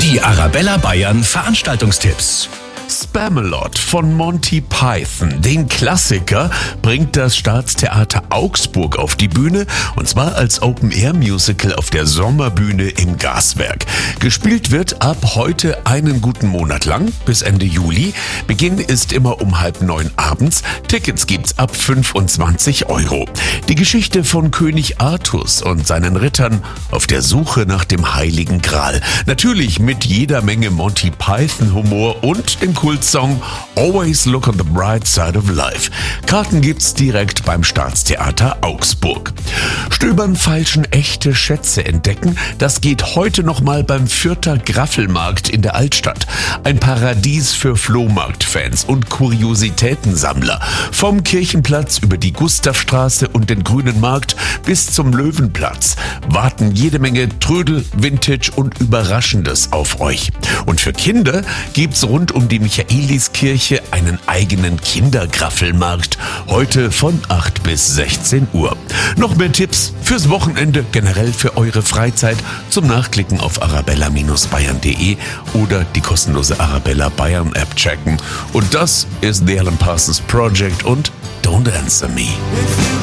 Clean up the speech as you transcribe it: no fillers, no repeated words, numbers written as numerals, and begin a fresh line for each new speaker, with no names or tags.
Die Arabella Bayern Veranstaltungstipps.
Spamalot von Monty Python, den Klassiker, bringt das Staatstheater Augsburg auf die Bühne, und zwar als Open-Air-Musical auf der Sommerbühne im Gaswerk. Gespielt wird ab heute einen guten Monat lang, bis Ende Juli. Beginn ist immer um 8:30 abends. Tickets gibt's ab 25 €. Die Geschichte von König Artus und seinen Rittern auf der Suche nach dem Heiligen Gral. Natürlich mit jeder Menge Monty Python-Humor und dem Kultsong Always Look on the Bright Side of Life. Karten gibt's direkt beim Staatstheater Augsburg. Stöbern, feilschen, echte Schätze entdecken, das geht heute nochmal beim Fürther Graffelmarkt in der Altstadt. Ein Paradies für Flohmarktfans und Kuriositätensammler. Vom Kirchenplatz über die Gustavstraße und den Grünen Markt bis zum Löwenplatz warten jede Menge Trödel, Vintage und Überraschendes auf euch. Und für Kinder gibt's rund um die Michaeliskirche einen eigenen Kindergraffelmarkt. Heute von 8 bis 16 Uhr. Noch mehr Tipps fürs Wochenende, generell für eure Freizeit, zum Nachklicken auf arabella-bayern.de oder die kostenlose Arabella Bayern App checken. Und das ist The Alan Parsons Project und Don't Answer Me.